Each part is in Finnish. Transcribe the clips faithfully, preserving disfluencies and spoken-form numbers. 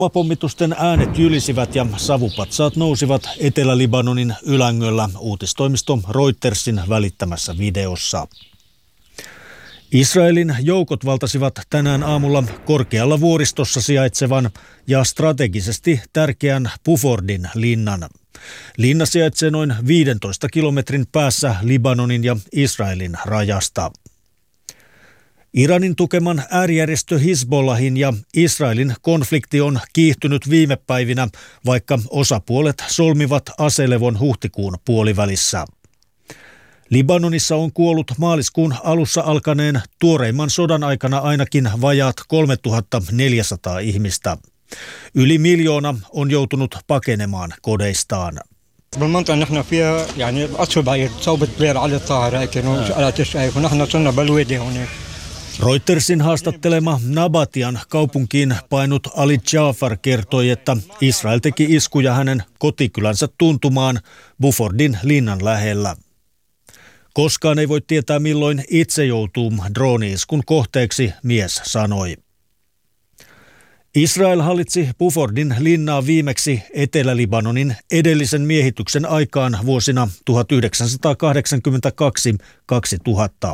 Pommitusten äänet jylisivät ja savupatsaat nousivat Etelä-Libanonin Ylängöllä uutistoimisto Reutersin välittämässä videossa. Israelin joukot valtasivat tänään aamulla korkealla vuoristossa sijaitsevan ja strategisesti tärkeän Bufordin linnan. Linna sijaitsee noin viidentoista kilometrin päässä Libanonin ja Israelin rajasta. Iranin tukeman äärijärjestö Hizbollahin ja Israelin konflikti on kiihtynyt viime päivinä, vaikka osapuolet solmivat aselevon huhtikuun puolivälissä. Libanonissa on kuollut maaliskuun alussa alkaneen tuoreimman sodan aikana ainakin vajaat kolmetuhattaneljäsataa ihmistä. Yli miljoona on joutunut pakenemaan kodeistaan. Reutersin haastattelema Nabatian kaupunkiin painut Ali Jafar kertoi, että Israel teki iskuja hänen kotikylänsä tuntumaan Bufordin linnan lähellä. Koskaan ei voi tietää, milloin itse joutuu drooni-iskun kohteeksi, mies sanoi. Israel hallitsi Bufordin linnaa viimeksi Etelä-Libanonin edellisen miehityksen aikaan vuosina tuhatyhdeksänsataakahdeksankymmentäkaksi kaksituhatta.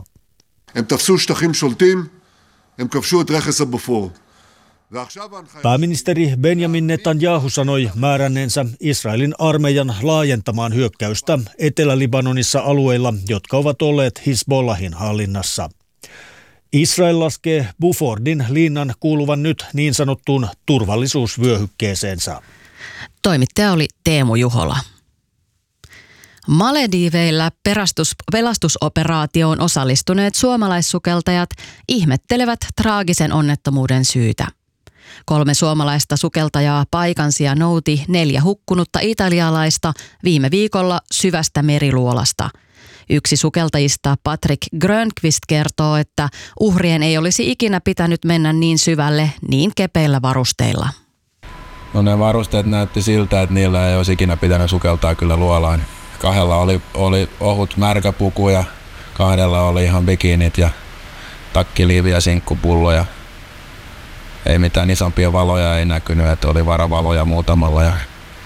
Pääministeri Benjamin Netanyahu sanoi määränneensä Israelin armeijan laajentamaan hyökkäystä Etelä-Libanonissa alueilla, jotka ovat olleet Hizbollahin hallinnassa. Israel laskee Bufordin linnan kuuluvan nyt niin sanottuun turvallisuusvyöhykkeeseensä. Toimittaja oli Teemu Juhola. Malediiveillä pelastus, pelastusoperaatioon osallistuneet suomalaissukeltajat ihmettelevät traagisen onnettomuuden syytä. Kolme suomalaista sukeltajaa paikansia nouti neljä hukkunutta italialaista viime viikolla syvästä meriluolasta. Yksi sukeltajista, Patrick Grönqvist, kertoo, että uhrien ei olisi ikinä pitänyt mennä niin syvälle niin kepeillä varusteilla. No ne varusteet näytti siltä, että niillä ei olisi ikinä pitänyt sukeltaa kyllä luolaan. Kahdella oli, oli ohut märkäpuku ja kahdella oli ihan bikinit ja takkiliivi ja sinkkupulloja. Ei mitään isompia valoja ei näkynyt, että oli varavaloja muutamalla ja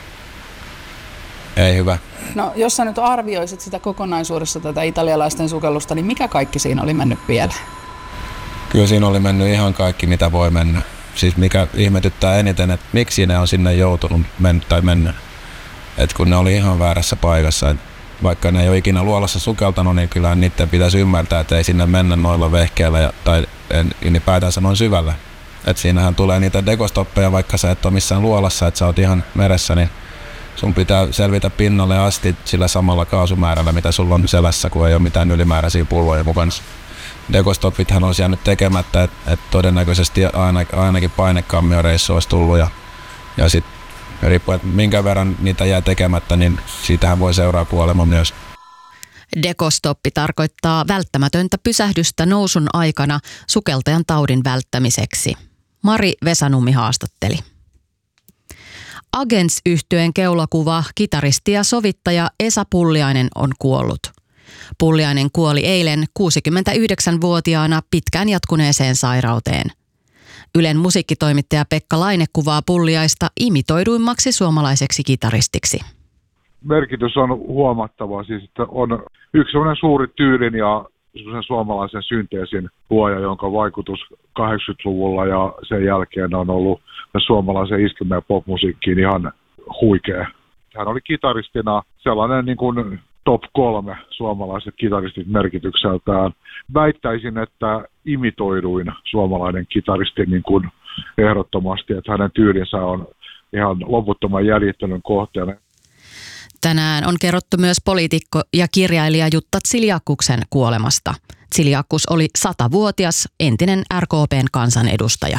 ei hyvä. No jos sä nyt arvioisit sitä kokonaisuudessa tätä italialaisten sukellusta, niin mikä kaikki siinä oli mennyt pieleen? Kyllä siinä oli mennyt ihan kaikki, mitä voi mennä. Siis mikä ihmetyttää eniten, että miksi ne on sinne joutunut mennyt tai mennä. Et kun ne oli ihan väärässä paikassa, et vaikka ne ei ole ikinä luolassa sukeltanut, niin kyllä niiden pitäisi ymmärtää, että ei sinne mennä noilla vehkeillä ja, tai ylipäätänsä noin syvällä. Et siinähän tulee niitä dekostoppeja, vaikka sä et ole missään luolassa, että sä oot ihan meressä, niin sun pitää selvitä pinnalle asti sillä samalla kaasumäärällä, mitä sulla on selässä, kun ei ole mitään ylimääräisiä pulloja mukana. Dekostoppithan olisi jäänyt tekemättä, että et todennäköisesti aina, ainakin painekammioreissu olisi tullut ja, ja sitten riippuen, että minkä verran niitä jää tekemättä, niin siitähän voi seuraa kuolema myös. Dekostoppi tarkoittaa välttämätöntä pysähdystä nousun aikana sukeltajan taudin välttämiseksi. Mari Vesanummi haastatteli. Agents-yhtyeen keulakuva, kitaristi ja sovittaja Esa Pulliainen on kuollut. Pulliainen kuoli eilen kuusikymmentäyhdeksänvuotiaana pitkään jatkuneeseen sairauteen. Ylen musiikkitoimittaja Pekka Laine kuvaa Pulliaista imitoiduimmaksi suomalaiseksi kitaristiksi. Merkitys on huomattava, siis että on yksi sellainen suuri tyylin ja suomalaisen synteesin luoja, jonka vaikutus kahdeksankymmentäluvulla ja sen jälkeen on ollut suomalaisen iskelmä- ja popmusiikkiin ihan huikea. Hän oli kitaristina sellainen niin kuin top kolme suomalaiset kitaristit merkitykseltään. Väittäisin, että imitoiduin suomalainen kitaristi niin kuin ehdottomasti, että hänen tyylinsä on ihan loputtoman järjettelyn kohteena. Tänään on kerrottu myös poliitikko ja kirjailija Jutta Tsiliakuksen kuolemasta. Tsiliakus oli satavuotias entinen R K P:n kansanedustaja.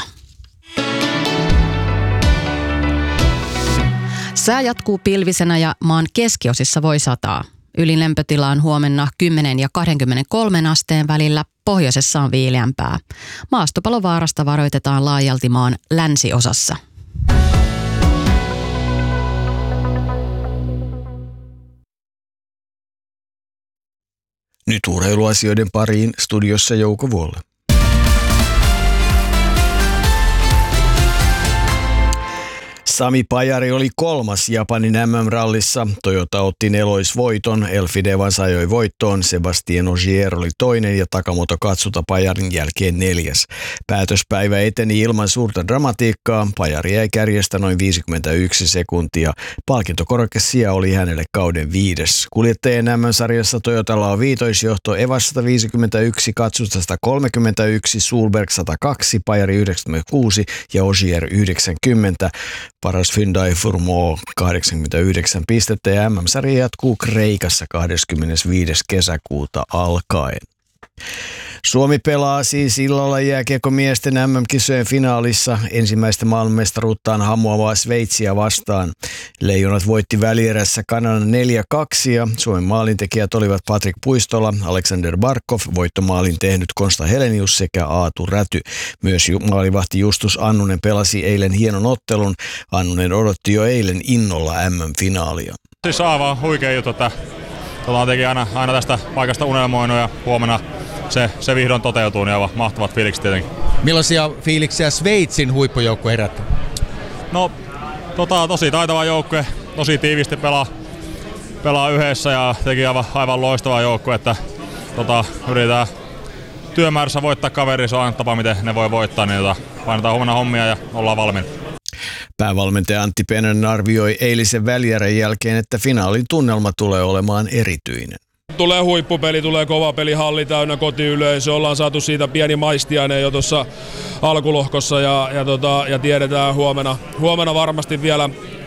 Sää jatkuu pilvisenä ja maan keskiosissa voi sataa. Ylin lämpötila on huomenna kymmenen ja kaksikymmentäkolme asteen välillä, pohjoisessa on viileämpää. Maastopalovaarasta varoitetaan laajalti maan länsiosassa. Nyt urheiluasioiden pariin, studiossa Jouko Vuolle. Sami Pajari oli kolmas Japanin M M-rallissa. Toyota otti neloisvoiton, Elfi Devas ajoi voittoon, Sebastien Ogier oli toinen ja Takamoto Katsuta Pajarin jälkeen neljäs. Päätöspäivä eteni ilman suurta dramatiikkaa. Pajari jäi kärjestä noin viisikymmentäyksi sekuntia. Palkintokorkeus sija oli hänelle kauden viides. Kuljettajien M M-sarjassa Toyotalla on viitoisjohto, Evas sata viisikymmentäyksi, Katsuta sata kolmekymmentäyksi, Sulberg sata kaksi, Pajari yhdeksänkymmentäkuusi ja Ogier yhdeksänkymmentä. Paras Hyundai Furmo kahdeksankymmentäyhdeksän pistettä ja M M-sarja jatkuu Kreikassa kahdeskymmenesviides kesäkuuta alkaen. Suomi pelaa siis illalla jääkiekkomiesten M M-kisojen finaalissa ensimmäistä maailmanmestaruuttaan hamuavaa Sveitsiä vastaan. Leijonat voitti välierässä Kanadan neljä kaksi ja Suomen maalintekijät olivat Patrik Puistola, Alexander Barkov, voittomaalin tehnyt Konsta Helenius sekä Aatu Räty. Myös maalivahti Justus Annunen pelasi eilen hienon ottelun. Annunen odotti jo eilen innolla M M-finaalia. Siis aivan huikea juttu, että tota, teki aina, aina tästä paikasta unelmoinut ja huomenna se, se vihdoin toteutuu, niin aivan mahtavat fiilikset tietenkin. Millaisia fiiliksiä Sveitsin huippujoukkue herätti? No tota, tosi taitava joukkue, tosi tiivisti pelaa, pelaa yhdessä ja teki aivan, aivan loistava joukkue, että tota, yritetään työmäärässä voittaa kaveri, se on aina tapa miten ne voi voittaa, niin tota, painetaan huomenna hommia ja ollaan valmiina. Päävalmentaja Antti Pennanen arvioi eilisen välierän jälkeen, että finaalin tunnelma tulee olemaan erityinen. Tulee huippupeli, tulee kova peli, halli täynnä, kotiyleisö. Ollaan saatu siitä pieni maistiainen jo tuossa alkulohkossa ja, ja, tota, ja tiedetään huomenna, huomenna varmasti vielä,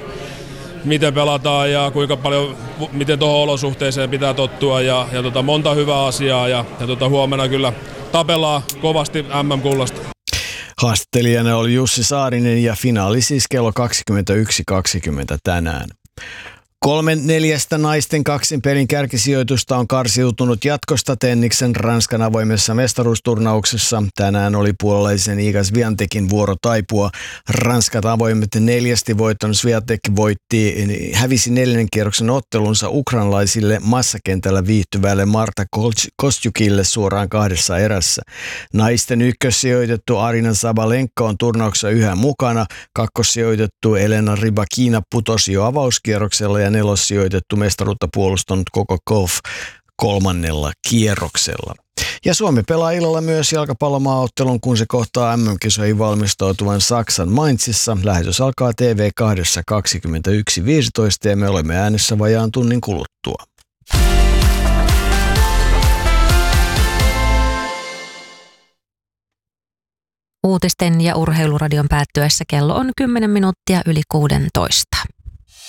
miten pelataan ja kuinka paljon, miten tuohon olosuhteeseen pitää tottua ja, ja tota, monta hyvää asiaa ja, ja tota, huomenna kyllä tapellaan kovasti M M-kullasta. Haastattelijana oli Jussi Saarinen ja finaali siis kello kaksikymmentäyksi kaksikymmentä tänään. Kolmen neljästä naisten kaksin pelin kärkisijoitusta on karsiutunut jatkosta Tenniksen Ranskan avoimessa mestaruusturnauksessa. Tänään oli puolalaisen Iga Swiatekin vuoro taipua. Ranskat avoimet neljästi voittanut Swiatek voitti, hävisi neljännen kierroksen ottelunsa ukrainalaisille massakentällä viihtyvälle Marta Kostjukille suoraan kahdessa erässä. Naisten ykkössijoitettu Arina Sabalenka on turnauksessa yhä mukana. Kakkossijoitettu Elena Rybakina putosi jo avauskierroksella ja nelossijoitettu mestaruutta puolustanut Coco Gauff kolmannella kierroksella. Ja Suomi pelaa illalla myös jalkapallomaaottelun, kun se kohtaa M M-kisoihin valmistautuvan Saksan Mainzissa. Lähetys alkaa T V kaksi kaksikymmentäyksi viisitoista ja me olemme äänessä vajaan tunnin kuluttua. Uutisten ja urheiluradion päättyessä kello on kymmenen minuuttia yli kuusitoista.